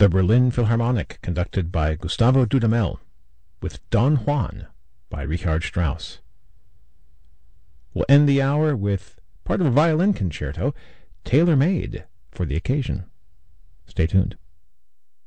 the Berlin Philharmonic, conducted by Gustavo Dudamel, with Don Juan by Richard Strauss. We'll end the hour with part of a violin concerto tailor-made for the occasion. Stay tuned.